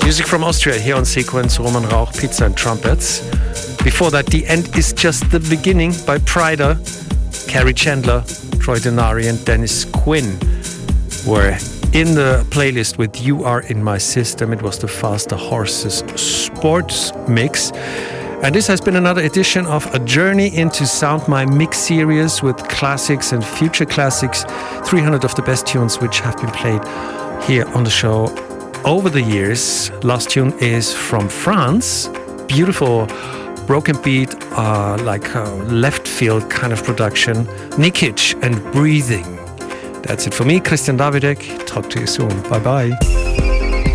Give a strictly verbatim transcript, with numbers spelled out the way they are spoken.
Music from Austria here on Sequence, Roman Rauch, Pizza and Trumpets. Before that, The End is Just the Beginning by Pryda. Carrie Chandler, Troy Denari and Dennis Quinn were in the playlist with You Are In My System. It was the Faster Horses Sports Mix. And this has been another edition of A Journey into Sound My Mix series with classics and future classics. three hundred of the best tunes which have been played here on the show over the years. Last tune is from France. Beautiful broken beat, uh, like a left field kind of production. Nikic and Breathing. That's it for me, Christian Davidek. Talk to you soon. Bye bye.